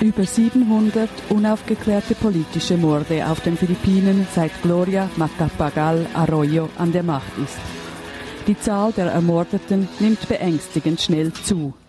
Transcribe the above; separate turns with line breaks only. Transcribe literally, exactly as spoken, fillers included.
Über siebenhundert unaufgeklärte politische Morde auf den Philippinen, seit Gloria Macapagal Arroyo an der Macht ist. Die Zahl der Ermordeten nimmt beängstigend schnell zu.